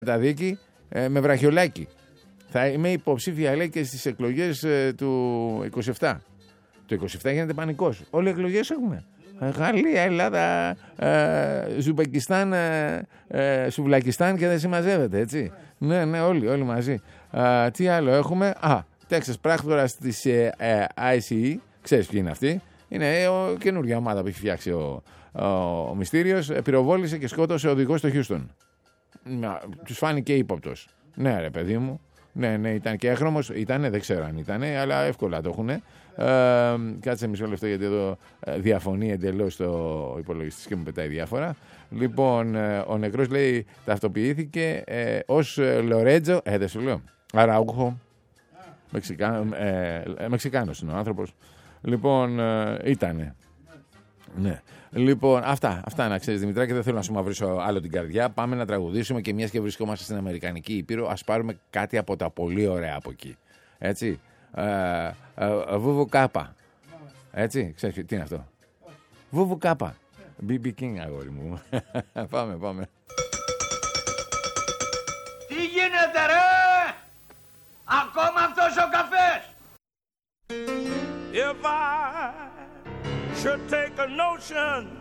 τα δίκη με βραχιολάκι. Θα είμαι υποψήφια, λέει, και στις εκλογές του 27. Το 27 γίνεται πανικός. Όλοι οι εκλογές έχουμε. Γαλλία, Ελλάδα, Ζουμπεκιστάν, Σουβλακιστάν και δεν συμμαζεύεται, έτσι. Ναι, όλοι μαζί. Τι άλλο έχουμε? Τέξας πράκτορας της ICE. Ξέρεις ποιοι είναι αυτοί? Είναι καινούργια ομάδα που έχει φτιάξει ο Μυστήριος. Πυροβόλησε και σκότωσε οδηγό στο Χιούστον. Τους φάνηκε ύποπτος. Ναι, ρε παιδί μου. Ναι, ήταν και έχρωμος. Ήτανε, δεν ξέρω αν ήτανε, αλλά εύκολα το έχουνε. Κάτσε μισό λεπτό, γιατί εδώ διαφωνεί εντελώς το υπολογιστής και μου πετάει διάφορα. Λοιπόν, ο νεκρός, λέει, ταυτοποιήθηκε ως Λορέτζο, δεν σου λέω, Αραούχο. Μεξικάνος είναι ο άνθρωπος. Λοιπόν, ήτανε. Ναι. Λοιπόν, αυτά να ξέρεις, Δημητράκη, δεν θέλω να σου μαυρίσω άλλο την καρδιά. Πάμε να τραγουδήσουμε, και μιας και βρισκόμαστε στην Αμερικανική Ήπειρο, ας πάρουμε κάτι από τα πολύ ωραία από εκεί. Έτσι. Βούβου Κάπα. Έτσι, ξέρεις τι είναι αυτό? Βούβου Κάπα. BB King, αγόρι μου. Πάμε. Τι γίνεται, ρε? Ακόμα αυτός ο καφές? If I should take a notion